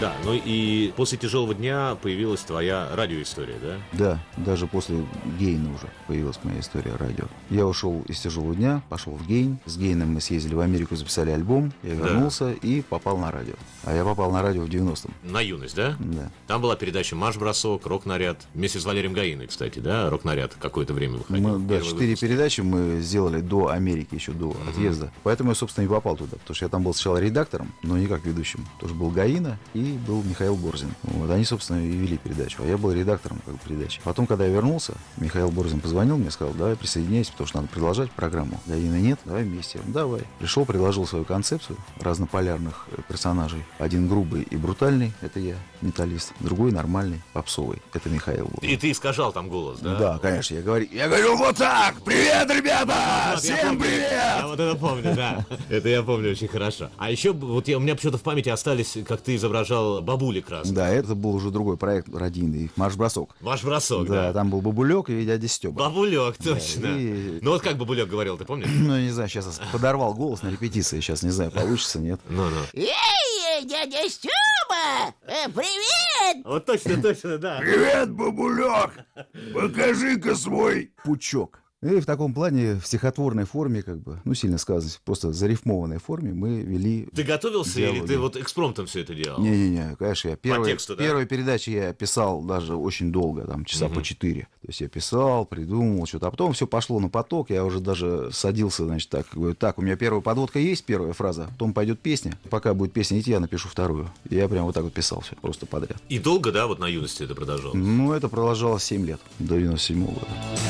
Да, ну и после «Тяжелого дня» появилась твоя радиоистория, да? Да, даже после Гейна уже появилась моя история радио. Я ушел из «Тяжелого дня», пошел в Гейн. С Гейном мы съездили в Америку, записали альбом. Я вернулся и попал на радио. А я попал на радио в 90-м. На «Юность», да? Да. Там была передача «Марш-бросок», «Рок-наряд». Вместе с Валерием Гаиной, кстати, да? «Рок-наряд» какое-то время выходил. Да, 4 передачи мы сделали до Америки, еще до отъезда. Поэтому я, собственно, и попал туда. Потому что я там был сначала редактором, но не как ведущим. Тоже был Гаина и был Михаил Борзин. Вот, они, собственно, и вели передачу. А я был редактором как бы передачи. Потом, когда я вернулся, Михаил Борзин позвонил мне, сказал: давай присоединяйся, потому что надо продолжать программу. Гаина нет, давай вместе. Давай. Пришел, предложил свою концепцию разнополярных персонажей. Один грубый и брутальный, это я, металлист. Другой нормальный, попсовый, это Михаил был. И ты искажал там голос, да? Да, конечно, я говорю вот так: привет, ребята! Всем привет! Я вот это помню, да. Это я помню очень хорошо. А еще вот у меня почему-то в памяти остались, как ты изображал бабули красные. Да, это был уже другой проект родийный, «Марш-бросок». «Марш-бросок», да. Да, там был Бабулек и дядя Стёба. Бабулек, точно. Да, и... Ну вот как Бабулек говорил, ты помнишь? Ну, я не знаю, сейчас подорвал голос на репетиции, сейчас не знаю, получится, нет. Ну-ну. Эй, дядя Стёба! Привет! Вот точно, да. Привет, Бабулек! Покажи-ка свой пучок. И в таком плане, в стихотворной форме, как бы, ну, сильно сказано, просто зарифмованной форме мы вели... Ты готовился диалоги. или ты вот экспромтом все это делал? Не-не-не, конечно, я тексту, да? первые передачи я писал даже очень долго, там, часа по 4. То есть я писал, придумал что-то, а потом все пошло на поток, я уже даже садился, значит, так, говорю: так, у меня первая подводка есть, первая фраза, потом пойдет песня, пока будет песня идти, я напишу вторую. И я прям вот так вот писал все, просто подряд. И долго, да, вот на «Юности» это продолжалось? Ну, это продолжалось 7 лет, до 97 года.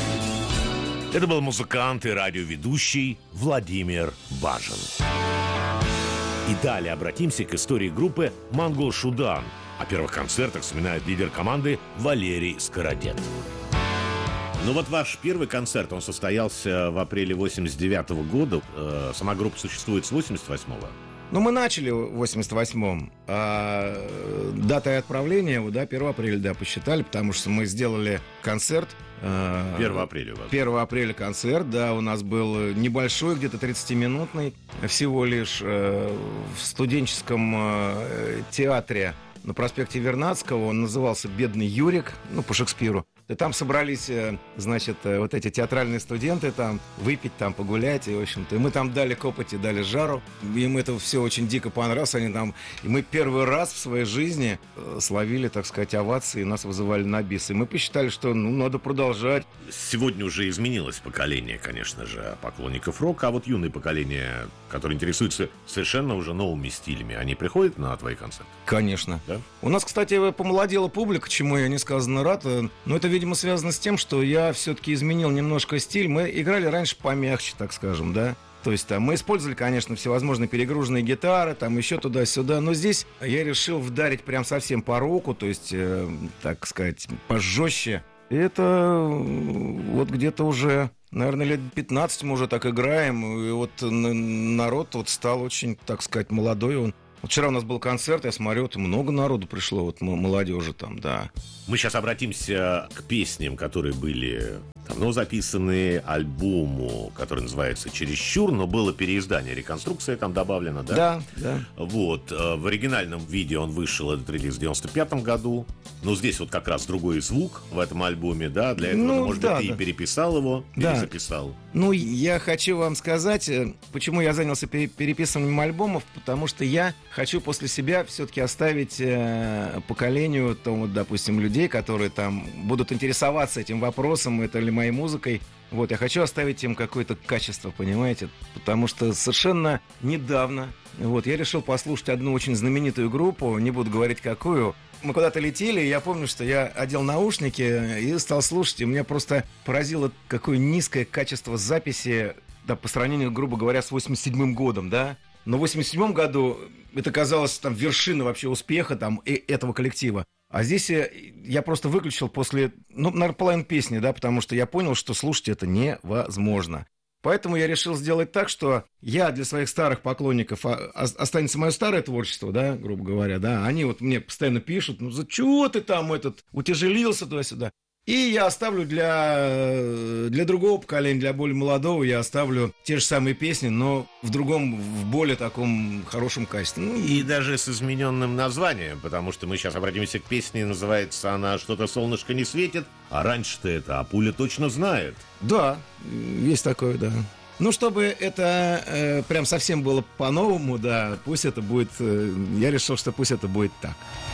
Это был музыкант и радиоведущий Владимир Бажин. И далее обратимся к истории группы «Монгол Шудан». О первых концертах вспоминает лидер команды Валерий Скородет. Ну вот ваш первый концерт, он состоялся в апреле 89-го года. Сама группа существует с 88-го. Ну, мы начали в 88-м, а датой отправления, да, 1 апреля, да, посчитали, потому что мы сделали концерт. 1 апреля у вас. 1 апреля концерт, да, у нас был небольшой, где-то 30-минутный, всего лишь в студенческом театре на проспекте Вернадского. Он назывался «Бедный Юрик», ну, по Шекспиру. И там собрались, значит, вот эти театральные студенты там выпить, там погулять, и, в общем-то, и мы там дали копоти, дали жару, им это все очень дико понравилось, они там, и мы первый раз в своей жизни словили, так сказать, овации, и нас вызывали на бис, и мы посчитали, что, ну, надо продолжать. Сегодня уже изменилось поколение, конечно же, поклонников рока, а вот юное поколение, которое интересуется совершенно уже новыми стилями, они приходят на твои концерты? Конечно. Да? У нас, кстати, помолодела публика, чему я несказанно рад, но это, видимо, связано с тем, что я все-таки изменил немножко стиль. Мы играли раньше помягче, так скажем, да. То есть там мы использовали, конечно, всевозможные перегруженные гитары, там еще туда-сюда, но здесь я решил вдарить прям совсем по року, то есть, так сказать, пожестче. И это вот где-то уже, наверное, лет 15 мы уже так играем, и вот народ вот стал очень, так сказать, молодой он. Вот вчера у нас был концерт, я смотрю, вот много народу пришло, вот молодежи там, да. Мы сейчас обратимся к песням, которые были давно записаны, альбому, который называется «Чересчур», но было переиздание, реконструкция там добавлена, да? Да, да. Вот, в оригинальном виде он вышел, этот релиз, в 95-м году. Но здесь вот как раз другой звук в этом альбоме, да? Для этого, может быть, ты и переписал его, перезаписал. Ну, я хочу вам сказать, почему я занялся переписыванием альбомов, потому что я хочу после себя все-таки оставить поколению, там, вот, допустим, людей, которые там будут интересоваться этим вопросом, это ли моей музыкой. Вот, я хочу оставить им какое-то качество, понимаете? Потому что совершенно недавно вот, я решил послушать одну очень знаменитую группу, не буду говорить какую. Мы куда-то летели, и я помню, что я одел наушники и стал слушать, и меня просто поразило, какое низкое качество записи, да, по сравнению, грубо говоря, с 87-м годом, да? Но в 87-м году это казалось там вершиной вообще успеха там, этого коллектива. А здесь я просто выключил после, ну, наверное, половины песни, да, потому что я понял, что слушать это невозможно. Поэтому я решил сделать так, что я для своих старых поклонников останется мое старое творчество, да, грубо говоря, да. Они вот мне постоянно пишут: ну, за чего ты там утяжелился туда-сюда? И я оставлю для другого поколения, для более молодого, я оставлю те же самые песни, но в другом, в более таком хорошем качестве. Ну, И даже с измененным названием, потому что мы сейчас обратимся к песне, называется она «Что-то солнышко не светит», а раньше-то это «А пуля точно знает». да, есть такое, да. Ну, чтобы это прям совсем было по-новому, да, пусть это будет... я решил, что пусть это будет так.